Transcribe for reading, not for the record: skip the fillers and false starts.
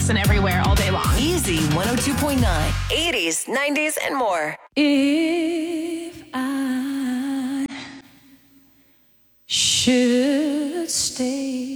listen everywhere all day long. Easy 102.9, 80s, 90s, and more. If I should stay,